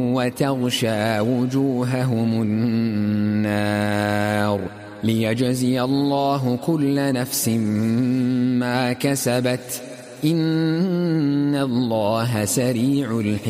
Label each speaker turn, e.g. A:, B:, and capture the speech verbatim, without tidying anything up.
A: وتغشى وجوههم النار ليجزي الله كل نفس ما كسبت إن الله سريع الحساب.